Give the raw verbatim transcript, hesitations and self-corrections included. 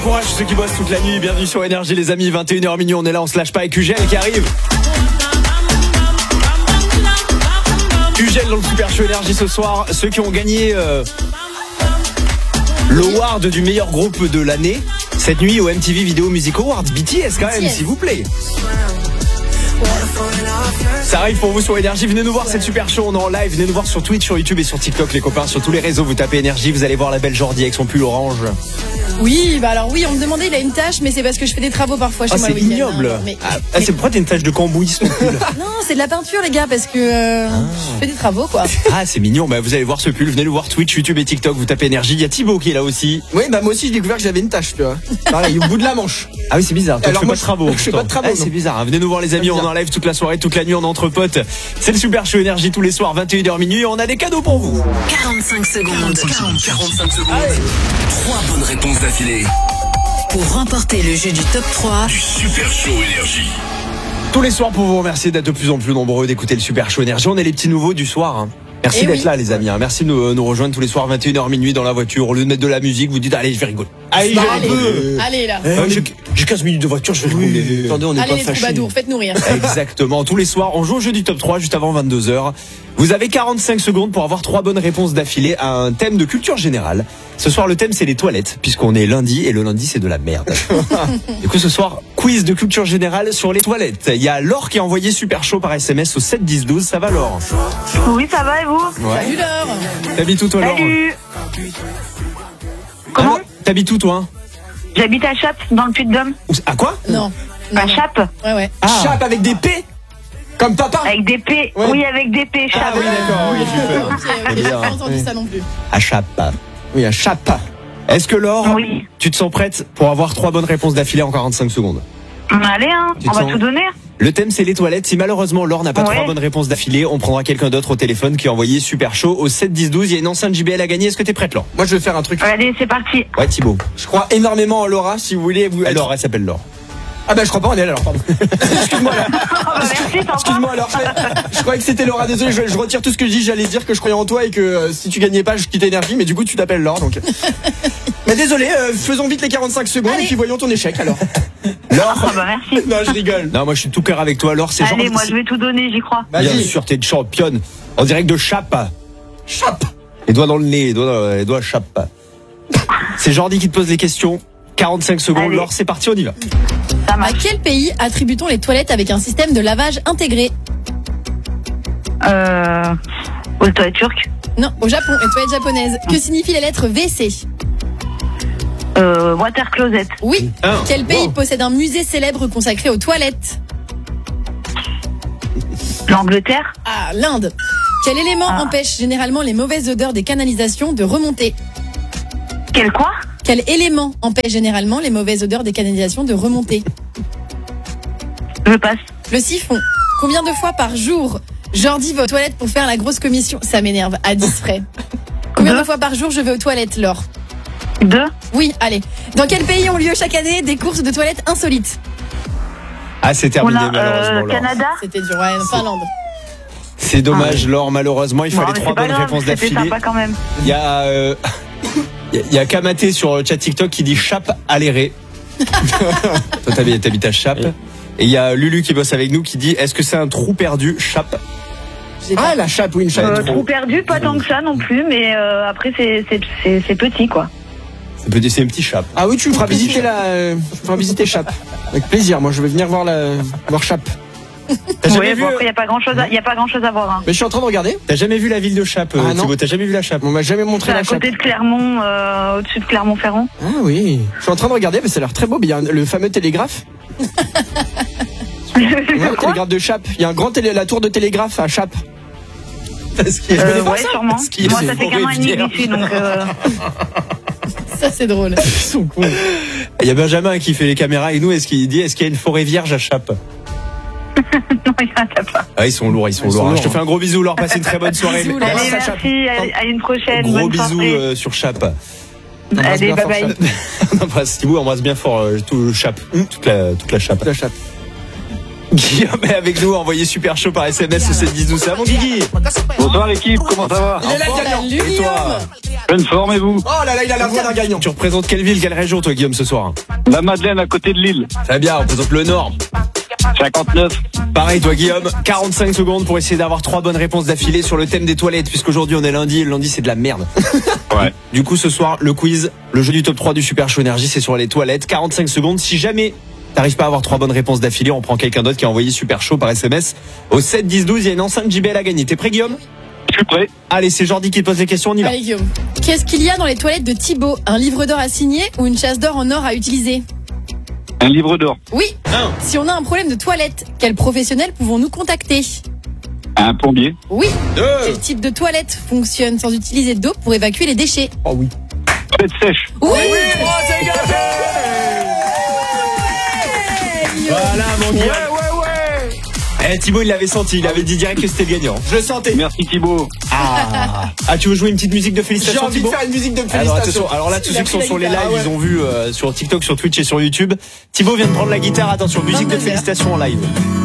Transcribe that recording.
courage ceux qui bossent toute la nuit. Bienvenue sur Énergie les amis, vingt et une heures minuit, on est là, on se lâche pas avec U G L qui arrive. U G L dans le Super Show Énergie ce soir. Ceux qui ont gagné euh, l'award du meilleur groupe de l'année cette nuit au M T V Video Music Awards. B T S quand même, s'il vous plaît. Ça arrive pour vous sur Énergie. Venez nous voir, cette Super Show, on est en live. Venez nous voir sur Twitch, sur YouTube et sur TikTok, les copains. Sur tous les réseaux, vous tapez Énergie, vous allez voir la belle Jordi avec son pull orange. Oui, bah alors oui, on me demandait, il a une tâche, mais c'est parce que je fais des travaux parfois chez ah, moi le week-end. C'est ignoble. Hein, mais, ah, mais... c'est pourquoi t'as une tache de cambouis sur ton pull? Non, c'est de la peinture, les gars, parce que euh, ah. je fais des travaux, quoi. Ah, c'est mignon. Bah, vous allez voir ce pull. Venez nous voir Twitch, YouTube et TikTok. Vous tapez Énergie. Il y a Thibaut qui est là aussi. Oui, bah moi aussi, j'ai découvert que j'avais une tache, tu vois. Pareil, au bout de la manche. Ah oui, c'est bizarre. Alors, je fais moi, pas de travaux. Je fais pas de travaux. Ah, c'est bizarre. Hein. Venez nous voir, les amis. On en live toute la soirée, toute la nuit, on entre potes. C'est le Super Show Énergie tous les soirs, vingt et une heures minuit. Et on a des cadeaux pour vous. quarante-cinq secondes. quarante-cinq secondes. Allez. Trois bonnes réponses d'affilée. Pour remporter le jeu du top trois du Super Show Énergie. Tous les soirs pour vous remercier d'être de plus en plus nombreux, d'écouter le Super Show Énergie. On est les petits nouveaux du soir. Hein. Merci Et d'être oui. là, les amis. Hein. Merci de nous, nous rejoindre tous les soirs, vingt et une heures minuit dans la voiture. Au lieu de mettre de la musique, vous dites allez, je vais rigoler. Allez, Bah, je allez, peux. allez là. Euh, j'ai, j'ai quinze minutes de voiture, je vais Oui. rigoler. Attendez, on n'est Allez pas les fâchés. troubadours, faites-nous rire. Exactement. Tous les soirs, on joue au jeu du top trois juste avant vingt-deux heures. Vous avez quarante-cinq secondes pour avoir trois bonnes réponses d'affilée à un thème de culture générale. Ce soir, le thème, c'est les toilettes, puisqu'on est lundi, et le lundi, c'est de la merde. Du coup, ce soir, quiz de culture générale sur les toilettes. Il y a Laure qui a envoyé Super Show par S M S au sept dix douze. Ça va, Laure? Oui, ça va et vous? Salut Laure. T'habites où, toi, Laure? Salut. Comment? Ah, t'habites où, toi? J'habite à Chappe, dans le Puy-de-Dôme. À quoi? Non. À Chappe, Ouais, ouais. Ah. Chape avec des P. Comme papa. avec des P. Ouais. Oui, avec des P, Chappe. Ah oui, d'accord, oui, super. Ok, ok, j'ai pas entendu ça non plus. À Chape. Oui, à Chape. Est-ce que, Laure, Oui. tu te sens prête pour avoir trois bonnes réponses d'affilée en quarante-cinq secondes? Allez, hein, Tu on te va sens- tout donner. Le thème, c'est les toilettes. Si malheureusement Laure n'a pas Ouais. trois bonnes réponses d'affilée, on prendra quelqu'un d'autre au téléphone qui a envoyé Super Show au sept dix douze. Il y a une enceinte J B L à gagner. Est-ce que t'es prête, Laure? Moi, je vais faire un truc. Allez, c'est parti. Ouais, Thibaut. Je crois énormément en Laura, si vous voulez. Vous... Alors, elle s'appelle Laure. Ah bah je crois pas en elle alors, pardon. Excuse-moi là. Oh, bah, merci, sympa. Excuse-moi alors, je, je croyais que c'était Laura, désolé, je, je retire tout ce que je dis, j'allais dire que je croyais en toi et que euh, si tu gagnais pas, je quittais Énergie, mais du coup tu t'appelles Laure donc. Mais désolé, euh, faisons vite les quarante-cinq secondes Allez. et puis voyons ton échec alors. Laure. Ah bah merci. Non, je rigole. Non, moi je suis tout cœur avec toi, Laure. C'est Allez, genre. moi je vais tout donner, j'y crois. Bien Vas-y. sûr, t'es une championne. En direct de Chape. Chape. Les doigts dans le nez, les doigts, dans- les doigts à Chape. C'est Jordi qui te pose les questions. quarante-cinq secondes, Allez. Laure, c'est parti, on y va. Ça À marche. quel pays attribue-t-on les toilettes avec un système de lavage intégré? Euh. Aux toilettes turques. Non, au Japon, les toilettes japonaises. Que signifie la lettre V C? Euh. Water closet. Oui. Un. Quel pays Wow. possède un musée célèbre consacré aux toilettes? L'Angleterre. Ah, l'Inde. Quel élément Ah. empêche généralement les mauvaises odeurs des canalisations de remonter? Quel quoi? Quel élément empêche généralement les mauvaises odeurs des canalisations de remonter? Je passe. Le siphon. Combien de fois par jour Jordi va aux toilettes pour faire la grosse commission? Ça m'énerve, à dix frais. Combien de Deux. fois par jour je vais aux toilettes, Laure? Deux. Oui, allez. Dans quel pays ont lieu chaque année des courses de toilettes insolites? Ah, c'est On terminé, a malheureusement, euh, Laure. Canada. C'était dur, ouais, Finlande. C'est dommage, Laure, malheureusement, il Bon, fallait mais trois c'est pas bonnes grave, réponses c'était d'affilée. sympa quand même. Il y a, euh, il y a- il y a Kamaté sur le chat TikTok qui dit Chape à l'éré. Toi, t'habites t'habites à Chape. Et il y a Lulu qui bosse avec nous qui dit est-ce que c'est un trou perdu, Chape? J'ai pas- Ah la chape, oui, une chape. Euh, trop. trou perdu, pas tant que ça non plus, mais euh, après c'est c'est c'est c'est petit quoi. C'est petit- c'est un petit Chape. Ah oui, tu me feras visiter la, euh, tu me feras visiter Chape. Avec plaisir, moi je vais venir voir la, voir Chape. T'as jamais, Ouais, vu, bon, après y a pas grand chose, y a pas grand chose à voir. Hein. Mais je suis en train de regarder. t'as jamais vu la ville de Chape, Ah, euh, non. Thibaut? T'as jamais vu la Chape? On m'a jamais montré C'est la à chape. côté de Clermont, euh, au-dessus de Clermont-Ferrand. Ah oui. Je suis en train de regarder, mais ça a l'air très beau. Mais il y a un- le fameux télégraphe. Ouais, le Quoi? télégraphe de Chape. Il y a un grand télé, la tour de télégraphe à Chape. Parce qu'il y a- Euh, pas ouais, ça sûrement. Parce qu'il y a Moi, ces ça fait qu'un an et demi que forêts j'y suis, donc. Euh... Ça, c'est drôle. Ils sont cons. Il y a Benjamin qui fait les caméras avec nous. Est-ce qu'il dit est-ce qu'il y a une forêt vierge à Chape? non, il y en a pas. Ah, ils sont lourds, ils sont Ils sont lourds. lourds, Je te hein. fais un gros bisou, Laure. Passez une très bonne soirée. Bisous, Mais- Laure. Allez, ça, Chape. merci, à, à une prochaine. Gros bonne bisous soirée. euh, sur Chape. Embrasse Allez, bien bye fort, bye. Chape. On embrasse Thibaut, on embrasse bien fort euh, tout le Chape, toute la toute la Chape. La Chape. Guillaume est avec nous, envoyé super chaud par S M S au sept dix douze. C'est à mon Guigui. Bonsoir l'équipe, comment ça va? Il est là le gagnant. Salut, Et toi Guillaume. Pleine forme et vous? Oh là là, il a la voix d'un gagnant. Tu représentes quelle ville, quelle région toi Guillaume ce soir? La Madeleine à côté de Lille. Très bien, on représente le Nord. cinquante-neuf. Pareil toi Guillaume, quarante-cinq secondes pour essayer d'avoir trois bonnes réponses d'affilée sur le thème des toilettes, puisqu'aujourd'hui on est lundi et le lundi c'est de la merde. Ouais. Du coup ce soir le quiz, le jeu du top trois du Super Show Énergie, c'est sur les toilettes. quarante-cinq secondes, si jamais t'arrives pas à avoir trois bonnes réponses d'affilée, on prend quelqu'un d'autre qui a envoyé Super Show par S M S au sept dix douze. Il y a une enceinte J B L à gagner. T'es prêt Guillaume? Je suis prêt. Allez, c'est Jordi qui te pose les questions, on y va. Allez, Guillaume. Qu'est-ce qu'il y a dans les toilettes de Thibaut? Un livre d'or à signer ou une chasse d'or en or à utiliser? Un livre d'or. Oui. Un. Si on a un problème de toilette, quel professionnel pouvons-nous contacter? Un plombier. Oui. Deux. Quel type de toilette fonctionne sans utiliser d'eau pour évacuer les déchets? Oh oui. Faites sèche. Oui. Oh, c'est gagné. Voilà mon Guillaume. Ouais, ouais, ouais. Eh Thibaut il l'avait senti, il avait dit direct que c'était le gagnant. Je le sentais. Merci Thibaut. Ah. Ah tu veux jouer une petite musique de J'ai félicitations envie de Thibaut? faire une musique de Alors, félicitations. attention, alors là, tous Il ceux a qui sont pris sur la les lives, guitare, ah ouais. ils ont vu euh, sur TikTok, sur Twitch et sur YouTube. Thibaut vient de prendre la guitare. Attention, musique de Non, mais félicitations en live.